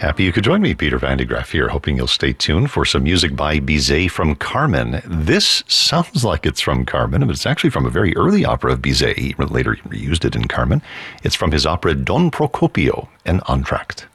Happy you could join me, Peter Van de Graaff here, hoping you'll stay tuned for some music by Bizet from Carmen. This sounds like it's from Carmen, but it's actually from a very early opera of Bizet. He later reused it in Carmen. It's from his opera Don Procopio, an entr'acte.